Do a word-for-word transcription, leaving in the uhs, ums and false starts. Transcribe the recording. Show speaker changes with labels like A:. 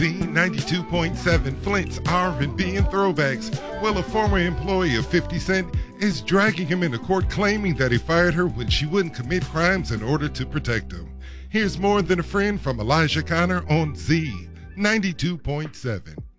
A: Z ninety-two point seven, Flint's R and B and throwbacks. Well, a former employee of fifty Cent is dragging him into court claiming that he fired her when she wouldn't commit crimes in order to protect him. Here's More Than a Friend from Elijah Connor on Z ninety-two point seven.